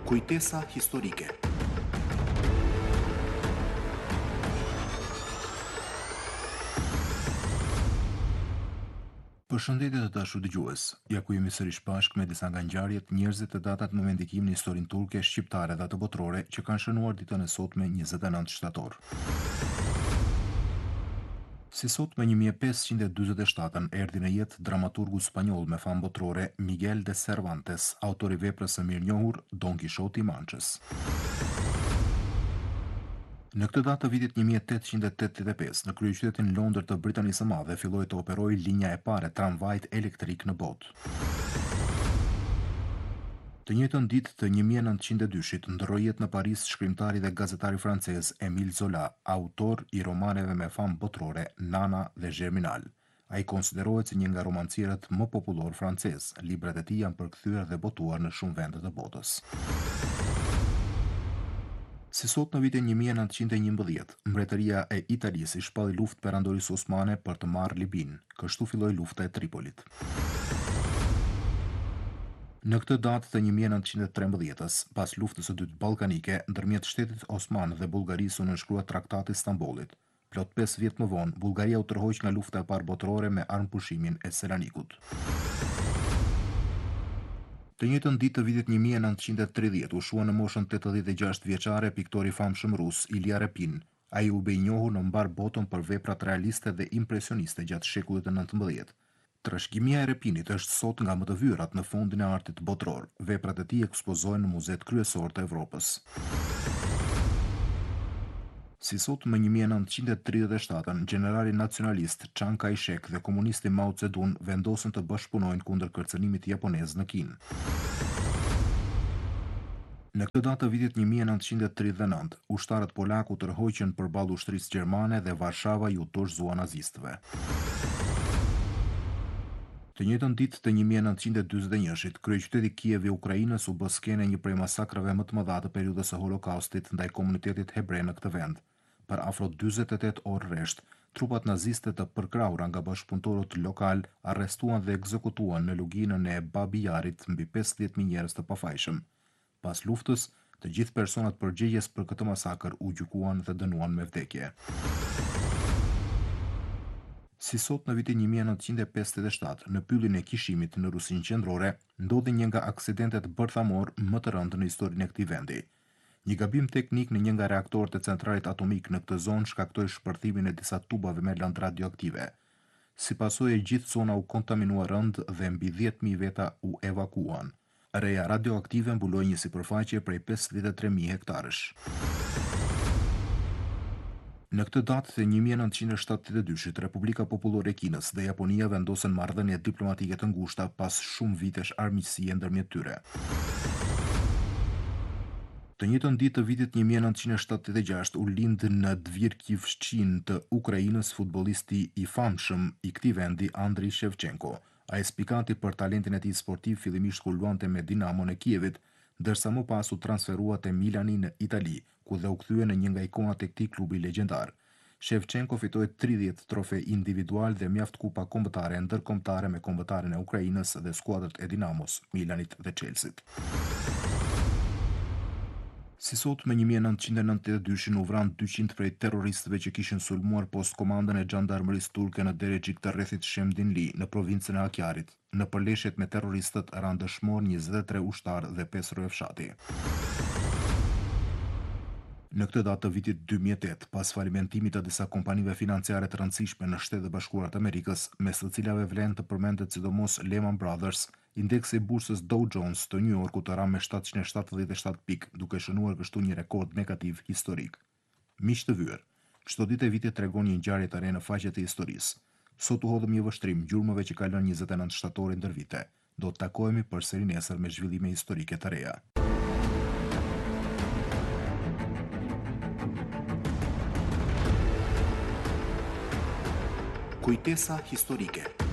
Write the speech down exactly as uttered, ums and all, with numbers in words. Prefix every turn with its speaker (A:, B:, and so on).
A: Kujtesa historike. Përshëndetje të dashur dëgjues. Ja ku jemi sërish bashkë me disa nga ngjarjet, njerëzit e datat me vendikimin në historinë turke, shqiptare dhe të botërore që kanë shënuar ditën e sotme njëzet e nëntë shtator. Si sot me një mijë e pesëqind e dyzet e shtatën erdhi në jetë dramaturgu spanjoll me famë botërore Miguel de Cervantes, autori veprës së mirënjohur Don Kishoti i Manchës. Në këtë datë të vitit një mijë e tetëqind e tetëdhjetë e pesë, në kryeqytetin Londër të Britanisë së Madhe, filloi të operojë linja e parë e tramvajit elektrik në botë. Të njëjtën ditë të një mijë e nëntëqind e dyshit, ndroi jetë në Paris shkrimtari dhe gazetari francez Émile Zola, autor i romaneve me famë botërore Nana dhe Germinal. Ai konsiderohet si një nga romancierët më popullor francez. Librat e tij janë përkthyer dhe botuar në shumë vende të botës. Si sot në vitin një mijë e nëntëqind e njëmbëdhjetë, mbretëria e Italisë i shpalli luftë perandorisë osmane për të marrë Libin. Kështu filloi lufta e Tripolit. Në këtë datë të një mijë e nëntëqind e trembëdhjetës, pas luftës së dytë ballkanike, ndërmjet shtetit osman dhe Bullgarisë u nënshkrua Traktati i Stambollit. Plot pesë vjet më vonë, Bullgaria u tërhoq nga lufta e parë botërore me armëpushimin e Selanikut. Të njëjtën ditë të vitit një mijë e nëntëqind e tridhjetë u shua në moshën tetëdhjetë e gjashtë vjeçare piktori famshëm rus Ilja Repin. Ai u bë i njohur në mbar botën për veprat realiste dhe impresioniste gjatë shekullit të nëntëmbëdhjetë. Trashëgimia e Repinit është sot nga më të vyerat në fondin e artit botror. Veprat e tij ekspozohen në muzet kryesor të Evropës. Si sot më një mijë e nëntëqind e tridhjetë e shtatën, generali nacionalist Chiang Kai-shek dhe komunisti Mao Zedong vendosën të bashkëpunojnë kundër kërcënimit japonez në Kinë. Në këtë datë të vitit një mijë e nëntëqind e tridhjetë e nëntë, ushtarët polak u tërhoqën përballë ushtrisë gjermane dhe Varshava ju dorëzua nazistëve. Të njëjtën ditë të një mijë e nëntëqind e dyzet e njëit, kryeqyteti Kiev i Ukrainës u bë skene një prej masakrave më të mëdha të periudhës së Holokaustit ndaj komunitetit hebre në këtë vend. Për afro dyzet e tetë orë rresht, trupat naziste të përkrahura nga bashkëpunëtorët lokal arrestuan dhe ekzekutuan në luginën e Babi Jarit mbi pesëdhjetë mijë njerëz të pafajshëm. Pas luftës, të gjithë personat përgjegjës për këtë masakër u gjykuan dhe dënuan me vdekje. Si sot në vitin një mijë e nëntëqind e pesëdhjetë e shtatë, në pyllin e Kishimit në Rusinë qendrore, ndodhi një nga aksidentet bërthamor më të rëndë në historinë e këtij vendi. Një gabim teknik në një nga reaktorët e centralit atomik në këtë zonë shkaktoi shpërthimin e disa tubave me lëndë radioaktive. Si pasojë, gjithë zona u kontaminua rënd dhe mbi dhjetë mijë veta u evakuuan. Reja radioaktive mbuloi një sipërfaqe prej pesëdhjetë e tre mijë hektarësh. Në këtë datë të një mijë e nëntëqind e shtatëdhjetë e dyshit, Republika Popullore e Kinës dhe Japonia vendosen marrëdhënie diplomatike të ngushta pas shumë vitesh armiqësie ndërmjet tyre. Të njëjtën ditë të vitit një mijë e nëntëqind e shtatëdhjetë e gjashtë u lind në Dvirkivshchin të Ukrainës futbollisti i famshëm i këtij vendi Andriy Shevchenko. Ai spikanti për talentin e tij sportiv fillimisht kur luante me Dinamon e Kievit, ndërsa më pas u transferua te Milani në Itali, ku dhe u kthye në një nga ikonat e këtij klubi legjendar. Shevchenko fitoi tridhjetë trofe individual dhe mjaft kupa kombëtare ndërkombëtare me kombëtaren e Ukrainës dhe skuadrat e Dinamos, Milanit dhe Chelsit. Si sot me një mijë e nëntëqind e nëntëdhjetë e dyshin u vran dyqind prej terroristëve që kishin sulmuar post komandën e xhandarmerisë turke në Derecik të rrethit Shemdinli në provincën e Akjarit. Në përleshjet me terroristët ran dëshmor njëzet e tre ushtarë dhe pesë rrëfshati. Në këtë datë të vitit dy mijë e tetë, pas falimentimit të disa kompanive financiare të rëndësishme në Shtetet e Bashkuara të Amerikës, mes të cilave vlen të përmendet sidomos Lehman Brothers, indeksi i bursës Dow Jones të New Yorku të ra me shtatëqind e shtatëdhjetë e shtatë pikë, duke shënuar kështu një rekord negativ historik. Miq të vyer, çdo ditë e vitit tregon një ngjarje të re në faqet e historisë. Sot u hodhëm një vështrim gjurmëve që kalon njëzet e nëntë shtatorin ndër vite. Do të takohemi përsëri nesër me zhvillime historike të reja. Kujtesa historike.